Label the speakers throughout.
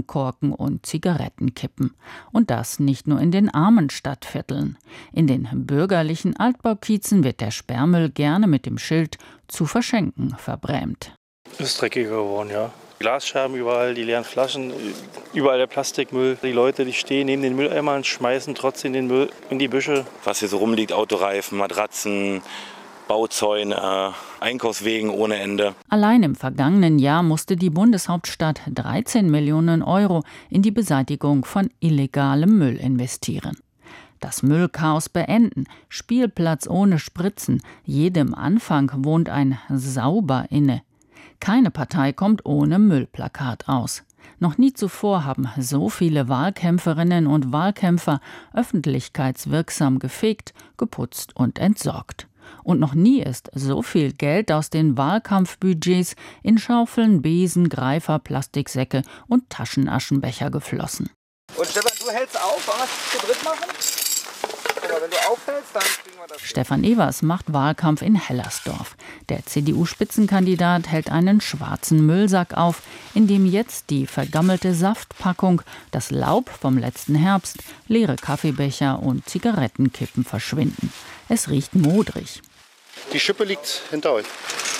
Speaker 1: Kronkorken und Zigarettenkippen. Und das nicht nur in den armen Stadtvierteln. In den bürgerlichen Altbaukiezen wird der Sperrmüll gerne mit dem Schild „zu verschenken" verbrämt.
Speaker 2: Ist dreckiger geworden, ja. Glasscherben überall, die leeren Flaschen, überall der Plastikmüll. Die Leute, die stehen neben den Mülleimern, schmeißen trotzdem den Müll in die Büsche.
Speaker 3: Was hier so rumliegt, Autoreifen, Matratzen, Bauzäune, Einkaufswegen ohne Ende.
Speaker 1: Allein im vergangenen Jahr musste die Bundeshauptstadt 13 Millionen Euro in die Beseitigung von illegalem Müll investieren. Das Müllchaos beenden, Spielplatz ohne Spritzen, jedem Anfang wohnt ein Sauber inne. Keine Partei kommt ohne Müllplakat aus. Noch nie zuvor haben so viele Wahlkämpferinnen und Wahlkämpfer öffentlichkeitswirksam gefegt, geputzt und entsorgt. Und noch nie ist so viel Geld aus den Wahlkampfbudgets in Schaufeln, Besen, Greifer, Plastiksäcke und Taschenaschenbecher geflossen.
Speaker 4: Und Stefan, du hältst auf, wollen wir es zu dritt machen? Aber wenn du aufhältst, dann kriegen wir das.
Speaker 1: Stefan Evers macht Wahlkampf in Hellersdorf. Der CDU-Spitzenkandidat hält einen schwarzen Müllsack auf, in dem jetzt die vergammelte Saftpackung, das Laub vom letzten Herbst, leere Kaffeebecher und Zigarettenkippen verschwinden. Es riecht modrig.
Speaker 5: Die Schippe liegt hinter euch.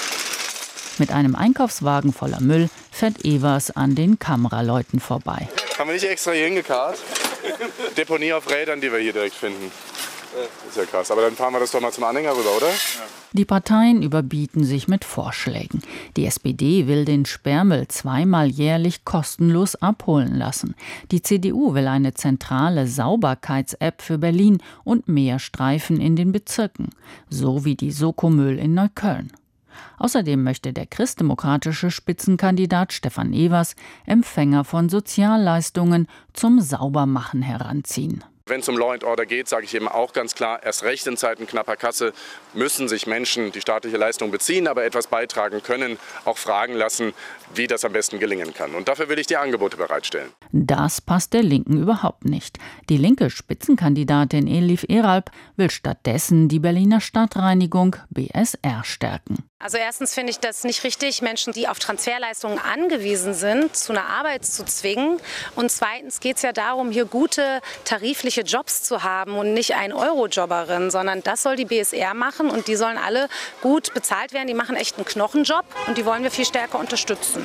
Speaker 1: Mit einem Einkaufswagen voller Müll fährt Evers an den Kameraleuten vorbei.
Speaker 5: Haben wir nicht extra hier hingekarrt? Deponie auf Rädern, die wir hier direkt finden. Ist ja krass. Aber dann fahren wir das doch mal zum Anhänger rüber, oder? Ja.
Speaker 1: Die Parteien überbieten sich mit Vorschlägen. Die SPD will den Sperrmüll zweimal jährlich kostenlos abholen lassen. Die CDU will eine zentrale Sauberkeits-App für Berlin und mehr Streifen in den Bezirken, so wie die Soko-Müll in Neukölln. Außerdem möchte der christdemokratische Spitzenkandidat Stefan Evers Empfänger von Sozialleistungen zum Saubermachen heranziehen.
Speaker 5: Wenn es um Law and Order geht, sage ich eben auch ganz klar, erst recht in Zeiten knapper Kasse müssen sich Menschen, die staatliche Leistung beziehen, aber etwas beitragen können, auch fragen lassen, wie das am besten gelingen kann. Und dafür will ich die Angebote bereitstellen.
Speaker 1: Das passt der Linken überhaupt nicht. Die linke Spitzenkandidatin Elif Eralp will stattdessen die Berliner Stadtreinigung BSR stärken.
Speaker 6: Also erstens finde ich das nicht richtig, Menschen, die auf Transferleistungen angewiesen sind, zu einer Arbeit zu zwingen. Und zweitens geht es ja darum, hier gute tarifliche Jobs zu haben und nicht ein Eurojobberin, sondern das soll die BSR machen und die sollen alle gut bezahlt werden. Die machen echt einen Knochenjob und die wollen wir viel stärker unterstützen.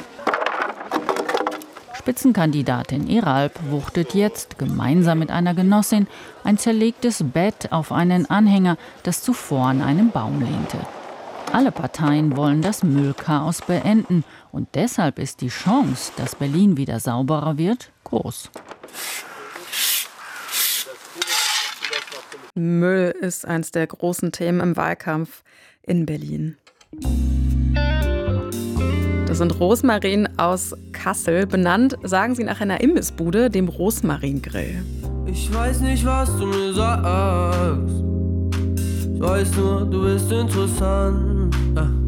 Speaker 1: Spitzenkandidatin Eralp wuchtet jetzt gemeinsam mit einer Genossin ein zerlegtes Bett auf einen Anhänger, das zuvor an einem Baum lehnte. Alle Parteien wollen das Müllchaos beenden und deshalb ist die Chance, dass Berlin wieder sauberer wird, groß.
Speaker 7: Müll ist eines der großen Themen im Wahlkampf in Berlin. Das sind Rosmarin aus Kassel, benannt, sagen sie, nach einer Imbissbude, dem Rosmarin-Grill.
Speaker 8: Ich weiß nicht, was du mir sagst. Ich weiß nur, du bist interessant.